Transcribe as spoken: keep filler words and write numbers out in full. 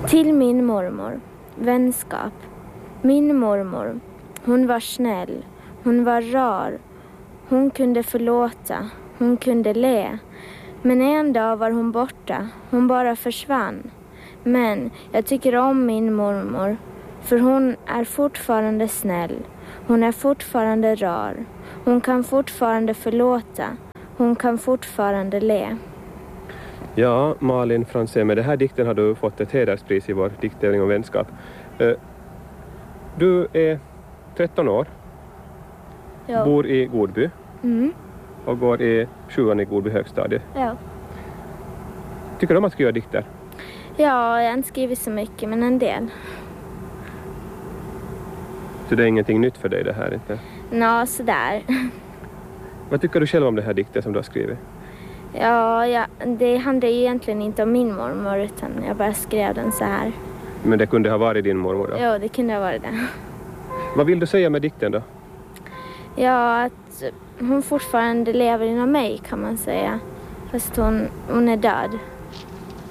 Till min mormor. Vänskap. Min mormor. Hon var snäll. Hon var rar. Hon kunde förlåta. Hon kunde le. Men en dag var hon borta. Hon bara försvann. Men jag tycker om min mormor. För hon är fortfarande snäll. Hon är fortfarande rar. Hon kan fortfarande förlåta. Hon kan fortfarande le. Ja, Malin Franzén, med den här dikten har du fått ett hederspris i vår dikttävling om vänskap. Du är tretton år, Ja. bor i Godby Mm. och går i sjuan i Godby högstadie. Ja. Tycker du om att skriva dikter? Ja, jag har inte skrivit så mycket, men en del. Så det är ingenting nytt för dig det här, inte? Nå, sådär. Vad tycker du själv om den här dikten som du har skrivit? Ja, ja, det handlar ju egentligen inte om min mormor, utan jag bara skrev den så här. Men det kunde ha varit din mormor då? Ja, det kunde ha varit det. Vad vill du säga med dikten då? Ja, att hon fortfarande lever inom mig, kan man säga. Fast hon, hon är död.